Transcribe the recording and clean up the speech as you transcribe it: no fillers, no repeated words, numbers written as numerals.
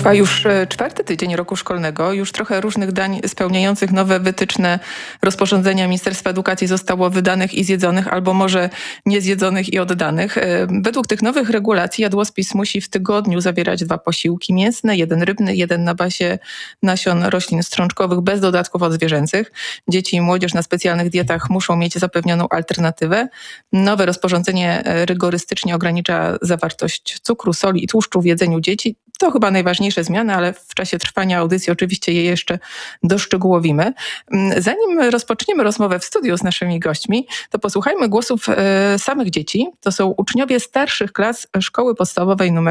Trwa już czwarty tydzień roku szkolnego. Już trochę różnych dań spełniających nowe wytyczne rozporządzenia Ministerstwa Edukacji zostało wydanych i zjedzonych, albo może nie zjedzonych i oddanych. Według tych nowych regulacji jadłospis musi w tygodniu zawierać 2 posiłki mięsne, 1 rybny, 1 na bazie nasion roślin strączkowych bez dodatków odzwierzęcych. Dzieci i młodzież na specjalnych dietach muszą mieć zapewnioną alternatywę. Nowe rozporządzenie rygorystycznie ogranicza zawartość cukru, soli i tłuszczu w jedzeniu dzieci. To chyba najważniejsze zmiany, ale w czasie trwania audycji oczywiście je jeszcze doszczegółowimy. Zanim rozpoczniemy rozmowę w studiu z naszymi gośćmi, to posłuchajmy głosów samych dzieci. To są uczniowie starszych klas szkoły podstawowej nr